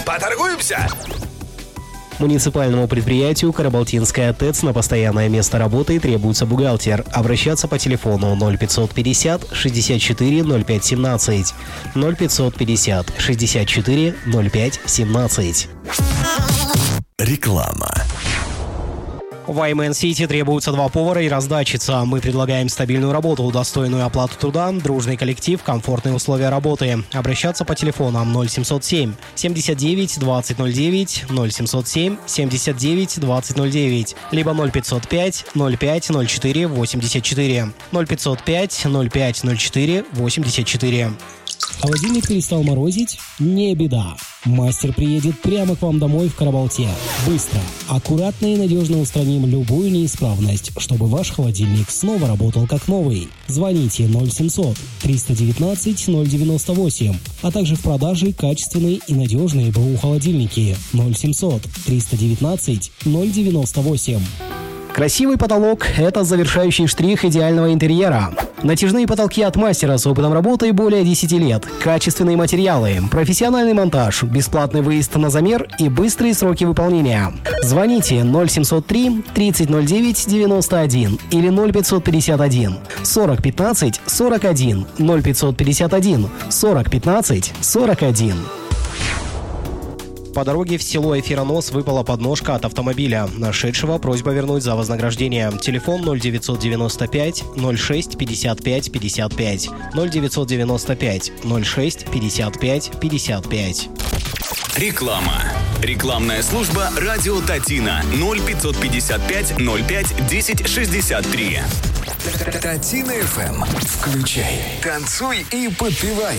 Поторгуемся? Муниципальному предприятию «Карабалтинская ТЭЦ» на постоянное место работы требуется бухгалтер. Обращаться по телефону 0550 64 05 17 0550 64 05 17. Реклама. В IMN City требуются 2 повара и раздатчица. Мы предлагаем стабильную работу, достойную оплату труда, дружный коллектив, комфортные условия работы. Обращаться по телефонам 0707 79 2009, 0707 79 2009, либо 0505 05 04 84, 0505 05 04 84. Холодильник перестал морозить? Не беда. Мастер приедет прямо к вам домой в Карабалте. Быстро, аккуратно и надежно устраним любую неисправность, чтобы ваш холодильник снова работал как новый. Звоните 0700 319 098, а также в продаже качественные и надежные БУ холодильники 0700 319 098. Красивый потолок – это завершающий штрих идеального интерьера. Натяжные потолки от мастера с опытом работы более 10 лет, качественные материалы, профессиональный монтаж, бесплатный выезд на замер и быстрые сроки выполнения. Звоните 0703 3009 91 или 0551 40 15 41 0551 40 15 41. По дороге в село Эфиронос выпала подножка от автомобиля. Нашедшего просьба вернуть за вознаграждение. Телефон 0995 06 55 55 0995 06 55 55. Реклама. Рекламная служба «Радио Татина» 0555 05 10 63. Татина ФМ. Включай, танцуй и подпевай.